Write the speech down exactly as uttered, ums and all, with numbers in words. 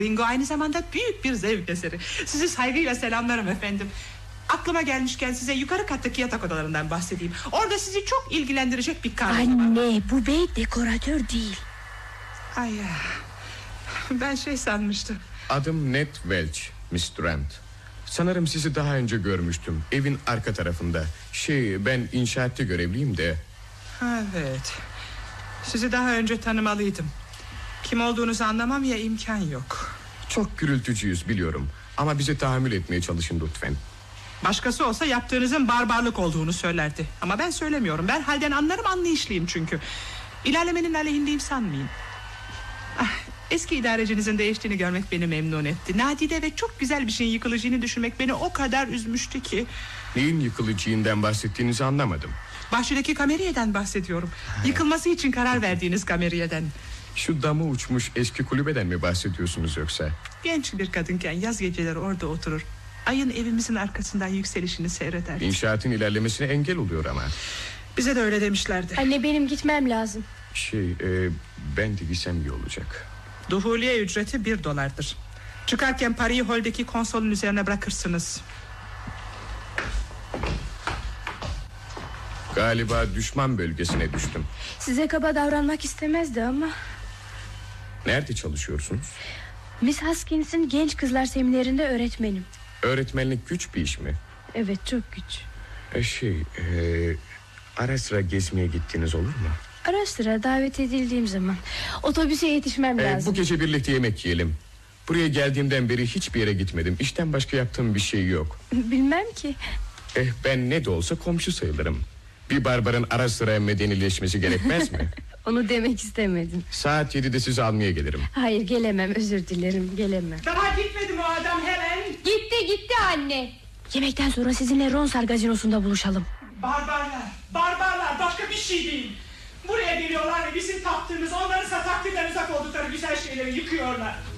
Bingo aynı zamanda büyük bir zevk eseri. Sizi saygıyla selamlarım efendim. Aklıma gelmişken size yukarı kattaki yatak odalarından bahsedeyim. Orada sizi çok ilgilendirecek bir kar. Anne, bu bey dekoratör değil. Ay ya, ben şey sanmıştım. Adım Ned Welch, Miss Trent. Sanırım sizi daha önce görmüştüm. Evin arka tarafında. Şey, ben inşaatta görevliyim de. Evet. Sizi daha önce tanımalıydım. Kim olduğunuzu anlamam ya, imkan yok. Çok gürültücüyüz biliyorum. Ama bize tahammül etmeye çalışın lütfen. Başkası olsa yaptığınızın barbarlık olduğunu söylerdi. Ama ben söylemiyorum. Ben halden anlarım, anlayışlıyım çünkü. İlerlemenin aleyhindeyim sanmayın. Ah, eski idarecinizin değiştiğini görmek beni memnun etti. Nadide ve çok güzel bir şeyin yıkılacağını düşünmek beni o kadar üzmüştü ki. Neyin yıkılacağından bahsettiğinizi anlamadım. Bahçedeki kameriyeden bahsediyorum. Yıkılması için karar verdiğiniz kameriyeden. Şu damı uçmuş eski kulübeden mi bahsediyorsunuz yoksa? Genç bir kadınken yaz geceleri orada oturur, ayın evimizin arkasından yükselişini seyrederdi. İnşaatın ilerlemesine engel oluyor ama. Bize de öyle demişlerdi. Anne, benim gitmem lazım. Şey, e, ben de gitsem iyi olacak. Duhuliye ücreti bir dolardır. Çıkarken parayı holdeki konsolun üzerine bırakırsınız. Galiba düşman bölgesine düştüm. Size kaba davranmak istemezdi ama. Nerede çalışıyorsunuz? Miss Hoskins'in genç kızlar seminerinde öğretmenim. Öğretmenlik güç bir iş mi? Evet, çok güç. E şey, e, ara sıra gezmeye gittiğiniz olur mu? Ara sıra davet edildiğim zaman. Otobüse yetişmem e, lazım. Bu gece birlikte yemek yiyelim. Buraya geldiğimden beri hiçbir yere gitmedim. İşten başka yaptığım bir şey yok. Bilmem ki. Eh, ben ne de olsa komşu sayılırım. Bir barbarın ara sıra medenileşmesi gerekmez mi? Onu demek istemedim. Saat yedide sizi almaya gelirim. Hayır, gelemem, özür dilerim, gelemem. Daha gitmedi mi o adam hemen? Gitti gitti anne. Yemekten sonra sizinle Ronsar gazinosunda buluşalım. Barbarlar, barbarlar, başka bir şey değil. Buraya geliyorlar ve bizim taptığımız, onların ise takdirden uzak oldukları güzel şeyleri yıkıyorlar.